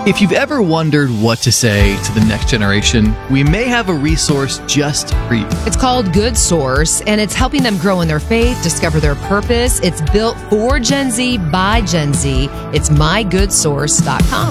If you've ever wondered what to say to the next generation, we may have a resource just for you. It's called Good Source, and it's helping them grow in their faith, discover their purpose. It's built for Gen Z by Gen Z. It's mygoodsource.com.